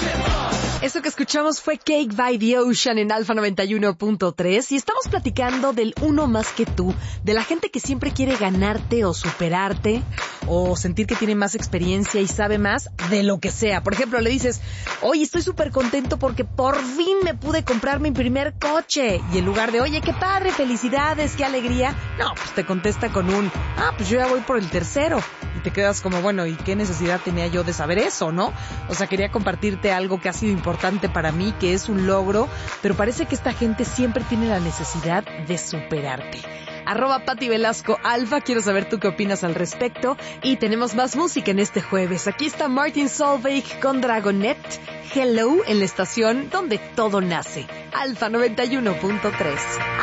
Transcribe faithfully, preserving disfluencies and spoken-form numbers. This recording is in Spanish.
Eso que escuchamos fue Cake by the Ocean en Alfa noventa y uno punto tres y estamos platicando del uno más que tú, de la gente que siempre quiere ganarte o superarte o sentir que tiene más experiencia y sabe más de lo que sea. Por ejemplo, le dices, oye, estoy súper contento porque por fin me pude comprar mi primer coche. Y en lugar de, oye, qué padre, felicidades, qué alegría, no, pues te contesta con un, ah, pues yo ya voy por el tercero. Y te quedas como, bueno, ¿y qué necesidad tenía yo de saber eso, no? O sea, quería compartirte algo que ha sido importante para mí, que es un logro, pero parece que esta gente siempre tiene la necesidad de superarte. Arroba Pati Velasco Alfa, quiero saber tú qué opinas al respecto. Y tenemos más música en este jueves. Aquí está Martin Solveig con Dragonette, Hello, en la estación donde todo nace. Alfa noventa y uno punto tres.